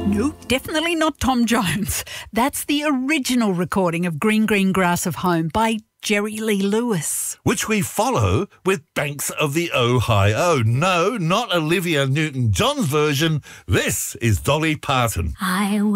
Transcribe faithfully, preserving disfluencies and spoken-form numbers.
No, definitely not Tom Jones. That's the original recording of Green Green Grass of Home by Jerry Lee Lewis. Which we follow with Banks of the Ohio. No, not Olivia Newton-John's version. This is Dolly Parton. I